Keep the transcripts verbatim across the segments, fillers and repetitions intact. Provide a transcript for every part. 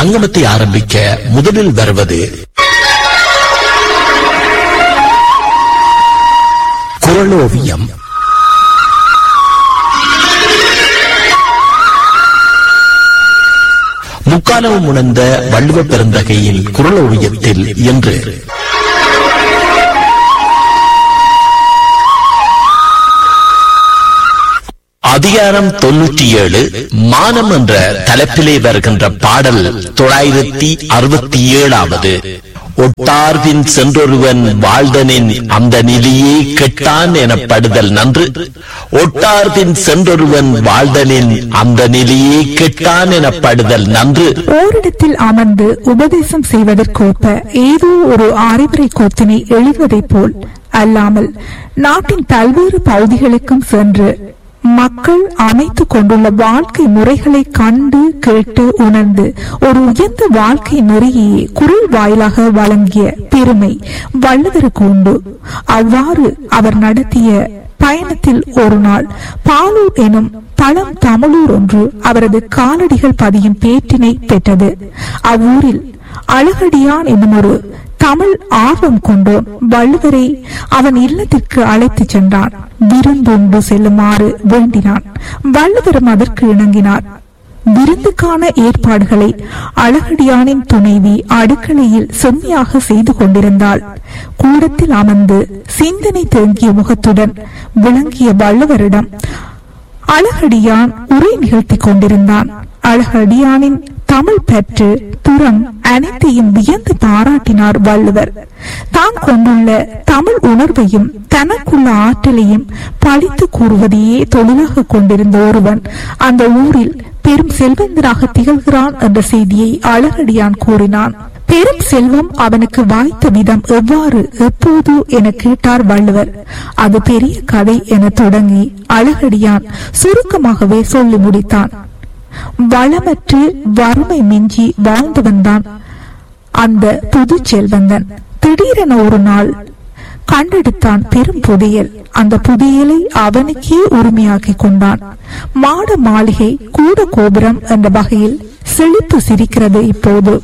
சங்கமத்தை ஆரம்பிக்க முதலில் வருவது குறளோவியம். முக்காலமும் உணர்ந்த வள்ளுவ பெருந்தகையின் குறளோவியத்தில் என்று அதிகாரம் தொன்னூற்றி ஏழு மானம் என்ற தலைப்பிலே வருகின்ற பாடல் தொள்ளாயிரத்தி அறுபத்தி ஏழாவது. ஒட்டார்பின் சென்றொருவன் வாழ்தனின் அந்த நிலையே கெட்டான் எனப்படுதல் நன்று. ஒட்டார்பின் சென்றொருவன் வாழ்தனின் அந்த நிலையே கெட்டான் எனப்படுதல் நன்று. ஓரிடத்தில் அமர்ந்து உபதேசம் செய்வதற்கோப்ப ஏதோ ஒரு அறிவுரை கோத்தினை எழுதுவதைப் போல் அல்லாமல் நாட்டின் பல்வேறு பகுதிகளுக்கும் சென்று மக்கள் அமைத்துக் கொண்டுள்ள வாழ்க்கை முறைகளை கண்டு கேட்டு உணர்ந்து ஒரு உயர்ந்த வாழ்க்கை நெறியை குரல் வாயிலாக வழங்கிய பெருமை வள்ளுவருக்கு உண்டு. அவ்வாறு அவர் நடத்திய பயணத்தில் ஒரு நாள் பாலூர் எனும் பழம் தமிழூர் ஒன்று அவரது காலடிகள் பதியும் பேற்றினை பெற்றது. அவ்வூரில் அழகடியான் என்னும் ஒரு தமிழ் ஆர்வம் கொண்டோன் வள்ளுவரை அவன் இல்லத்திற்கு அழைத்து சென்றான். விருந்துண்டு செல்லுமாறு வேண்டினான். வள்ளுவரும் அதற்கு இணங்கினார். விருந்துக்கான ஏற்பாடுகளை அழகடியானின் துணைவி அடுக்களையில் செம்மையாக செய்து கொண்டிருந்தாள். கூடத்தில் அமர்ந்து சிந்தனை தேங்கிய முகத்துடன் விளங்கிய வள்ளுவரிடம் அழகடியான் உரை நிகழ்த்தி கொண்டிருந்தான். அழகடியானின் தமிழ் பற்று புறம் அனைத்தையும் வியந்து பாராட்டினார் வள்ளுவர். தான் கொண்டுள்ள தமிழ் உணர்வையும் தனக்குள்ள ஆற்றலையும் பழித்து கூறுவதையே தொழிலாக கொண்டிருந்த ஒருவன் அந்த ஊரில் பெரும் செல்வந்தராக திகழ்கிறான் என்ற செய்தியை அழகடியான் கூறினான். பெரும் செல்வம் அவனுக்கு வாய்த்த விதம் எவ்வாறு எப்போது என கேட்டார் வள்ளுவர். அது பெரிய கதை என தொடங்கி அழகடியான் சுருக்கமாகவே சொல்லி முடித்தான். வளமற்று வறுமை மிஞ்சி வாழ்ந்தவன்தான் அந்த புது செல்வந்தன். திடீரென ஒரு நாள் கண்டெடுத்தான் பெரும் புதையல். அந்த புதையலை அவனுக்கே உரிமையாக்கி கொண்டான். மாட மாளிகை கூட கோபுரம் என்ற வகையில் செழிப்பு சிரிக்கிறது. இப்போது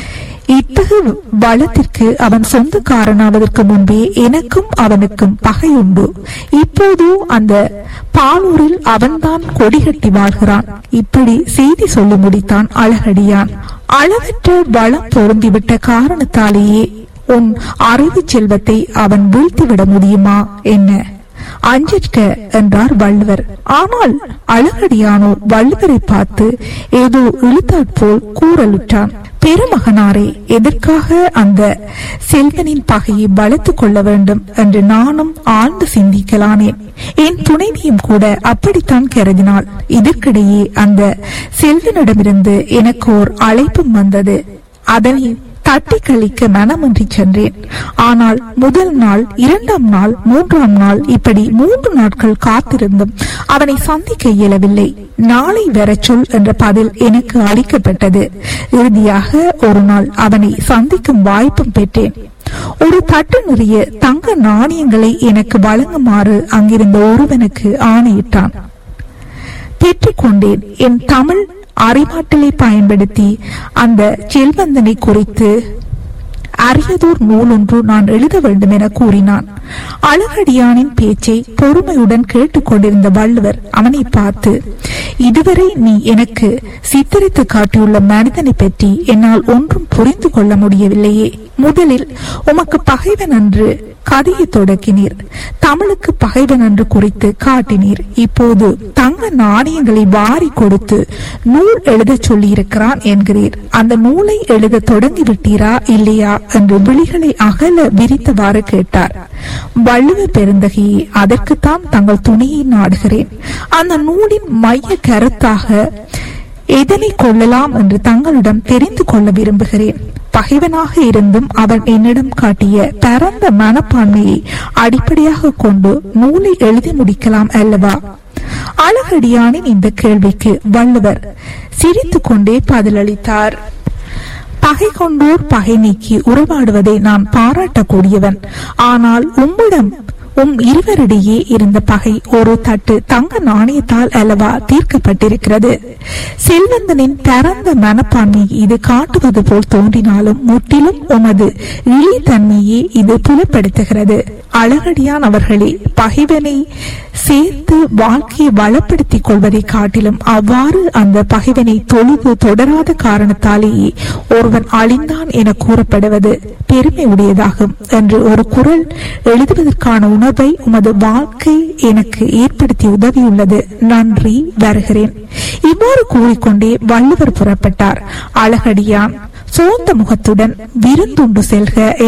இத்தகைய வளத்திற்கு அவன் சொந்தக்காரனாவதற்கு முன்பே எனக்கும் அவனுக்கும் பகையுண்டு. இப்போது அந்த பாலூரில் அவன்தான் கொடிகட்டி வாழ்கிறான். இப்படி செய்தி சொல்லி முடித்தான் அழகடியான். அளவற்ற வளம் பொருந்திவிட்ட காரணத்தாலேயே உன் அறிவு செல்வத்தை அவன் வீழ்த்திவிட முடியுமா என்ன? அஞ்சற்க என்றார் வள்ளுவர். ஆனால் அழகடியானோ வள்ளுவரை பார்த்து ஏதோ இழுத்தாற்போல் கூறலுற்றான். பெருமகனாரே, எதற்காக அந்த செல்வனின் பகையை வளர்த்துக் கொள்ள வேண்டும் என்று நானும் ஆழ்ந்து சிந்திக்கலானேன். என் துணைவியும் கூட அப்படித்தான் கருதினாள். இதற்கிடையே அந்த செல்வனிடமிருந்து எனக்கு ஓர் அழைப்பும் வந்தது. அதனை தட்டி கழிக்க மனமின்றி சென்றேன். ஆனால் முதல் நாள், இரண்டாம் நாள், மூன்றாம் நாள் இப்படி மூன்று நாட்கள் காத்திருந்தும் அவனை சந்திக்க இயலவில்லை. நாளை வர சொல் என்ற பதில் எனக்கு அளிக்கப்பட்டது. இறுதியாக ஒரு நாள் அவனை சந்திக்கும் வாய்ப்பும் பெற்றேன். ஒரு தட்டு நிறைய தங்க நாணயங்களை எனக்கு வழங்குமாறு அங்கிருந்த ஒருவனுக்கு ஆணையிட்டான். பெற்றுக்கொண்டேன். என் தமிழ் அறிவாற்றலை பயன்படுத்தி அந்த செல்வந்தனை குறித்து அரியதோர் நூல் ஒன்று நான் எழுத வேண்டும் என கூறினான். அழகடியானின் பேச்சை பொறுமையுடன் கேட்டுக்கொண்டிருந்த வள்ளுவர் அவனை பார்த்து, இதுவரை நீ எனக்கு சித்தரித்து காட்டியுள்ள மனிதனை பற்றி என்னால் ஒன்றும் புரிந்து கொள்ள முடியவில்லையே. முதலில் உமக்கு பகைவன் என்று கதையை தொடக்கினீர். தமிழுக்கு பகைவன் என்று குறித்து காட்டினீர். இப்போது தங்க நாணயங்களை வாரி கொடுத்து நூல் எழுத சொல்லி இருக்கிறான் என்கிறீர். அந்த நூலை எழுத தொடங்கி விட்டீரா இல்லையா என்று விழிகளை அகல விரித்தவாறு கேட்டார். வள்ளுவ பெருந்தகையே, அதற்குத்தான் தங்கள் துணையை நாடுகிறேன். அந்த நூலின் மைய கருத்தாக எதனை கொள்ளலாம் என்று தங்களிடம் தெரிந்து கொள்ள விரும்புகிறேன். பகைவனாக இருந்தும் அவன் என்னிடம் காட்டிய பரந்த மனப்பான்மையை அடிப்படையாக கொண்டு நூலை எழுதி முடிக்கலாம் அல்லவா? அழகடியானின் இந்த கேள்விக்கு வள்ளுவர் சிரித்துக் கொண்டே பதிலளித்தார். பகை கொண்டோர் பகை நீக்கி உறவாடுவதை நான் பாராட்டக்கூடியவன். ஆனால் உம்மிடம் உம் இருவரிடையே இருந்த பகை ஒரு தட்டு தங்க நாணயத்தால் அல்லவா தீர்க்கப்பட்டிருக்கிறது. செல்வந்தனின் பரந்த மனப்பான்மை இது காட்டுவது போல் தோன்றினாலும் முற்றிலும் உமது இழித்தன்மையே இது புலப்படுத்துகிறது. அழகடியான் அவர்களே, பகைவனை சேர்த்து வாழ்க்கையை வளப்படுத்திக் கொள்வதை காட்டிலும் அவ்வாறு அந்த பகைவனை தொழுது தொடராத காரணத்தாலேயே ஒருவன் அழிந்தான் என கூறப்படுவது பெருமை உடையதாகும் என்று ஒரு குரல் எழுதுவதற்கான உணர்வை உமது வாழ்க்கை எனக்கு ஏற்படுத்தி உதவியுள்ளது. நன்றி, வருகிறேன். இவ்வாறு கூறிக்கொண்டே வள்ளுவர் புறப்பட்டார். அழகடியான் சோர்ந்த முகத்துடன் விருந்துண்டு செல்க